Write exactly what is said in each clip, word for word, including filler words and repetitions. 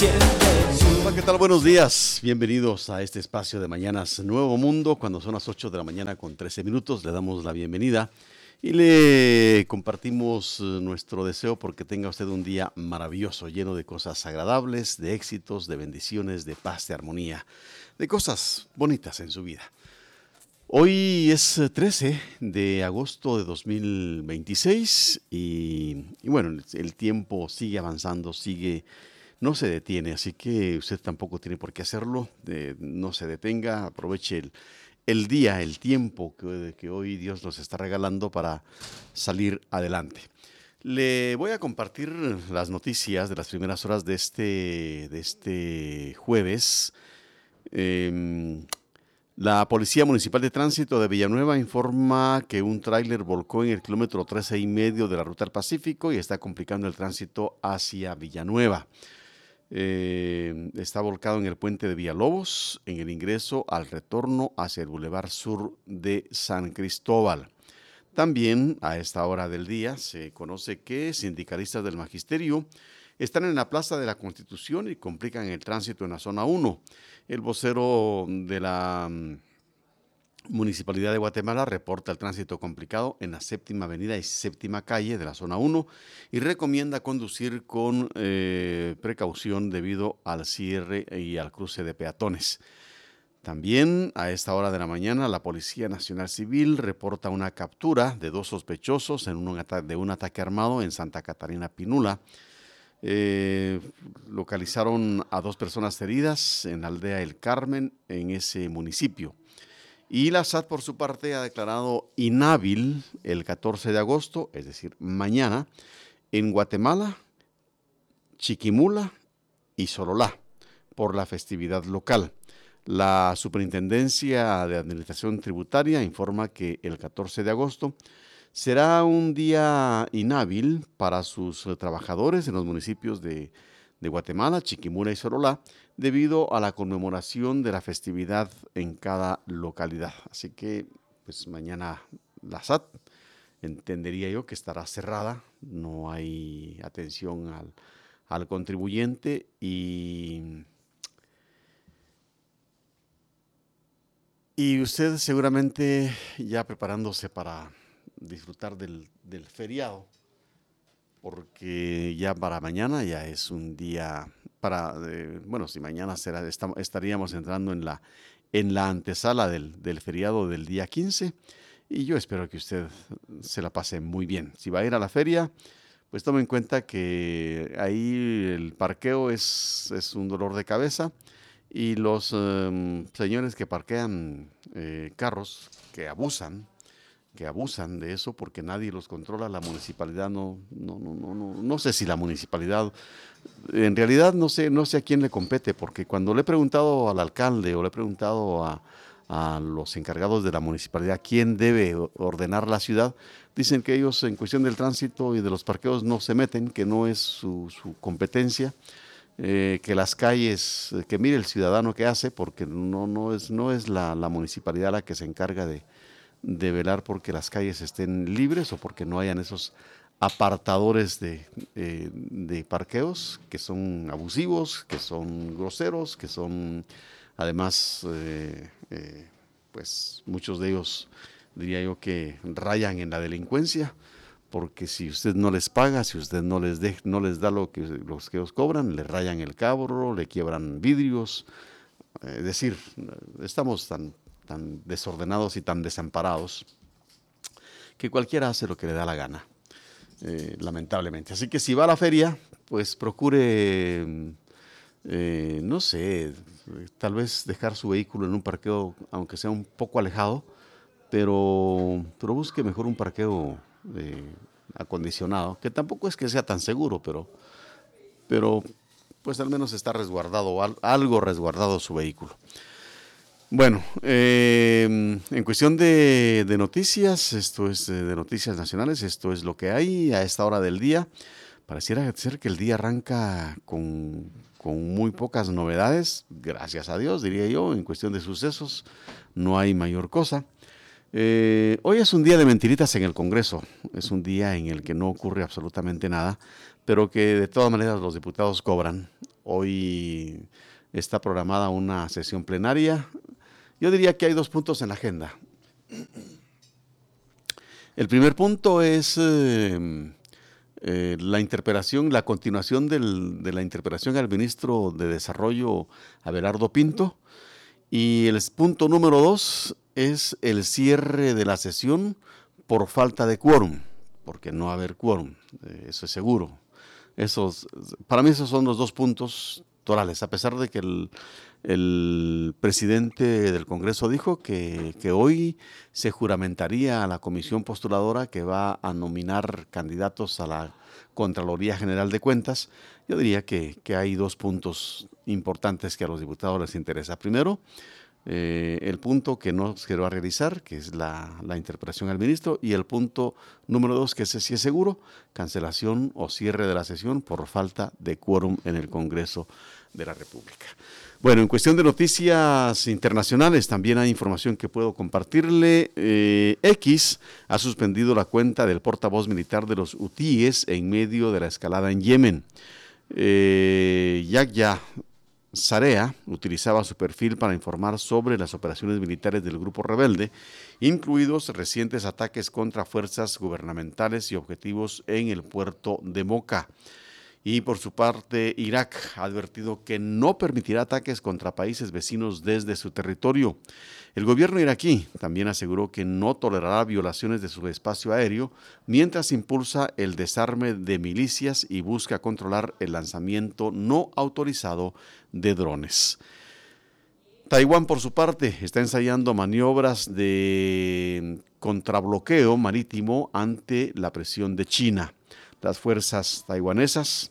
Hola, ¿qué tal? Buenos días. Bienvenidos a este espacio de Mañanas Nuevo Mundo. Cuando son las ocho de la mañana con trece minutos, le damos la bienvenida y le compartimos nuestro deseo porque tenga usted un día maravilloso, lleno de cosas agradables, de éxitos, de bendiciones, de paz, de armonía, de cosas bonitas en su vida. Hoy es trece de agosto de dos mil veintiséis y, y bueno, el, el tiempo sigue avanzando, sigue, no se detiene, así que usted tampoco tiene por qué hacerlo, eh, no se detenga, aproveche el, el día, el tiempo que, que hoy Dios nos está regalando para salir adelante. Le voy a compartir las noticias de las primeras horas de este, de este jueves. Eh, La Policía Municipal de Tránsito de Villanueva informa que un tráiler volcó en el kilómetro trece y medio de la Ruta al Pacífico y está complicando el tránsito hacia Villanueva. Eh, está volcado en el puente de Villalobos, en el ingreso al retorno hacia el Boulevard Sur de San Cristóbal. También a esta hora del día se conoce que sindicalistas del magisterio están en la Plaza de la Constitución y complican el tránsito en la zona uno. El vocero de la um, Municipalidad de Guatemala reporta el tránsito complicado en la séptima avenida y séptima calle de la zona uno y recomienda conducir con eh, precaución debido al cierre y al cruce de peatones. También a esta hora de la mañana la Policía Nacional Civil reporta una captura de dos sospechosos en un ata- de un ataque armado en Santa Catarina Pinula. Eh, localizaron a dos personas heridas en la aldea El Carmen, en ese municipio. Y la S A T, por su parte, ha declarado inhábil el catorce de agosto, es decir, mañana, en Guatemala, Chiquimula y Sololá, por la festividad local. La Superintendencia de Administración Tributaria informa que el catorce de agosto será un día inhábil para sus eh, trabajadores en los municipios de, de Guatemala, Chiquimula y Sololá, debido a la conmemoración de la festividad en cada localidad. Así que, pues mañana la S A T, entendería yo que estará cerrada, no hay atención al, al contribuyente y, y usted seguramente ya preparándose para disfrutar del, del feriado, porque ya para mañana ya es un día para, eh, bueno, si mañana será, estamos, estaríamos entrando en la, en la antesala del, del feriado del día quince y yo espero que usted se la pase muy bien. Si va a ir a la feria, pues tome en cuenta que ahí el parqueo es, es un dolor de cabeza y los eh, señores que parquean eh, carros que abusan, que abusan de eso porque nadie los controla, la municipalidad no, no, no, no, no, no sé si la municipalidad, en realidad no sé, no sé a quién le compete, porque cuando le he preguntado al alcalde o le he preguntado a, a los encargados de la municipalidad quién debe ordenar la ciudad, dicen que ellos en cuestión del tránsito y de los parqueos no se meten, que no es su, su competencia. Eh, que las calles, que mire el ciudadano que hace, porque no, no es, no es la, la municipalidad la que se encarga de, de velar porque las calles estén libres o porque no hayan esos apartadores de, eh, de parqueos que son abusivos, que son groseros, que son además, eh, eh, pues muchos de ellos diría yo que rayan en la delincuencia, porque si usted no les paga, si usted no les, de, no les da lo que los que os cobran, le rayan el carro, le quiebran vidrios, eh, es decir, estamos tan tan desordenados y tan desamparados que cualquiera hace lo que le da la gana, eh, lamentablemente. Así que si va a la feria, pues procure, eh, no sé, tal vez dejar su vehículo en un parqueo, aunque sea un poco alejado, pero, pero busque mejor un parqueo eh, acondicionado, que tampoco es que sea tan seguro, pero, pero pues al menos está resguardado, algo resguardado su vehículo. Bueno, eh, en cuestión de, de noticias, esto es de, de noticias nacionales, esto es lo que hay a esta hora del día. Pareciera ser que el día arranca con, con muy pocas novedades, gracias a Dios, diría yo, en cuestión de sucesos, no hay mayor cosa. Eh, hoy es un día de mentiritas en el Congreso, es un día en el que no ocurre absolutamente nada, pero que de todas maneras los diputados cobran Hoy está programada una sesión plenaria. Yo diría que hay dos puntos en la agenda. El primer punto es eh, eh, la interpelación, la continuación del, de la interpelación al ministro de Desarrollo, Abelardo Pinto. Y el punto número dos es el cierre de la sesión por falta de quórum, porque no va a haber quórum, eh, eso es seguro. Esos, para mí esos son los dos puntos torales, a pesar de que el, el presidente del Congreso dijo que, que hoy se juramentaría a la comisión postuladora que va a nominar candidatos a la Contraloría General de Cuentas. Yo diría que, que hay dos puntos importantes que a los diputados les interesa. Primero, Eh, el punto que no se va a realizar, que es la, la interpelación al ministro, y el punto número dos, que ese sí es seguro, cancelación o cierre de la sesión por falta de quórum en el Congreso de la República. Bueno, en cuestión de noticias internacionales, también hay información que puedo compartirle. Eh, X ha suspendido la cuenta del portavoz militar de los hutíes en medio de la escalada en Yemen. Eh, Yahya Sarea utilizaba su perfil para informar sobre las operaciones militares del grupo rebelde, incluidos recientes ataques contra fuerzas gubernamentales y objetivos en el puerto de Moca. Y por su parte, Irak ha advertido que no permitirá ataques contra países vecinos desde su territorio. El gobierno iraquí también aseguró que no tolerará violaciones de su espacio aéreo mientras impulsa el desarme de milicias y busca controlar el lanzamiento no autorizado de drones. Taiwán, por su parte, está ensayando maniobras de contrabloqueo marítimo ante la presión de China. Las fuerzas taiwanesas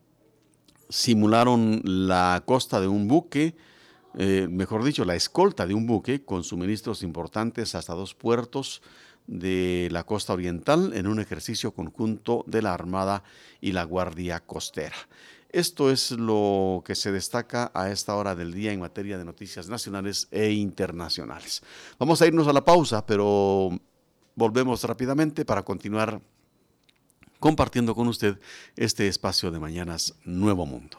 simularon la costa de un buque, eh, mejor dicho, la escolta de un buque con suministros importantes hasta dos puertos de la costa oriental en un ejercicio conjunto de la Armada y la Guardia Costera. Esto es lo que se destaca a esta hora del día en materia de noticias nacionales e internacionales. Vamos a irnos a la pausa, pero volvemos rápidamente para continuar compartiendo con usted este espacio de Mañanas Nuevo Mundo.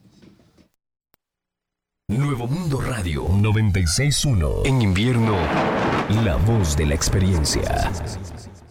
Nuevo Mundo Radio noventa y seis punto uno. En invierno, la voz de la experiencia.